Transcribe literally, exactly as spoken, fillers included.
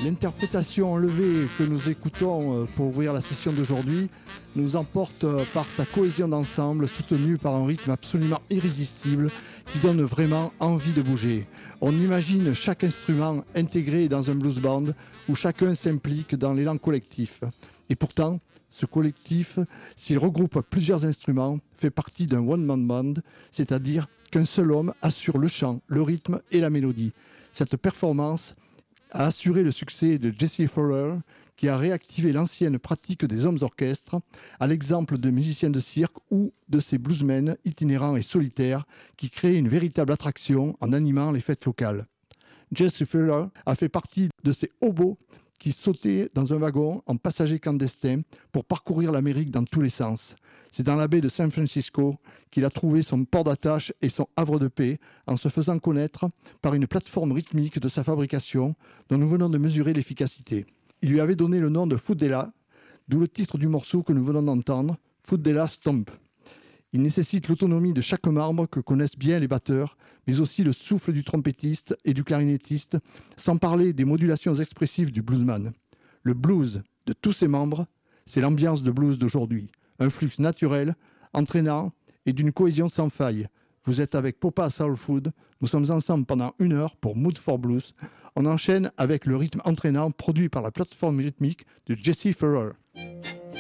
L'interprétation enlevée que nous écoutons pour ouvrir la session d'aujourd'hui nous emporte par sa cohésion d'ensemble, soutenue par un rythme absolument irrésistible qui donne vraiment envie de bouger. On imagine chaque instrument intégré dans un blues band où chacun s'implique dans l'élan collectif. Et pourtant, ce collectif, s'il regroupe plusieurs instruments, fait partie d'un one-man band, c'est-à-dire qu'un seul homme assure le chant, le rythme et la mélodie. Cette performance a assuré le succès de Jesse Fowler, qui a réactivé l'ancienne pratique des hommes orchestres, à l'exemple de musiciens de cirque ou de ces bluesmen itinérants et solitaires qui créent une véritable attraction en animant les fêtes locales. Jesse Fowler a fait partie de ces hobos qui sautaient dans un wagon en passager clandestin pour parcourir l'Amérique dans tous les sens. C'est dans la baie de San Francisco qu'il a trouvé son port d'attache et son havre de paix en se faisant connaître par une plateforme rythmique de sa fabrication dont nous venons de mesurer l'efficacité. Il lui avait donné le nom de Footdela, d'où le titre du morceau que nous venons d'entendre, Footdela Stomp. Il nécessite l'autonomie de chaque membre que connaissent bien les batteurs, mais aussi le souffle du trompettiste et du clarinettiste, sans parler des modulations expressives du bluesman. Le blues de tous ses membres, c'est l'ambiance de blues d'aujourd'hui. Un flux naturel, entraînant et d'une cohésion sans faille. Vous êtes avec Popa Soul Food, nous sommes ensemble pendant une heure pour Mood for Blues. On enchaîne avec le rythme entraînant produit par la plateforme rythmique de Jesse Fowler.